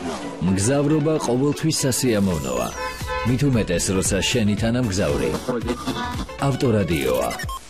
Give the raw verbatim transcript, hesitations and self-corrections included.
მგზავრობა ყოველთვის სასიამოვნოა. მით უმეტეს, როცა შენი თანამგზავრი ავტორადიოა.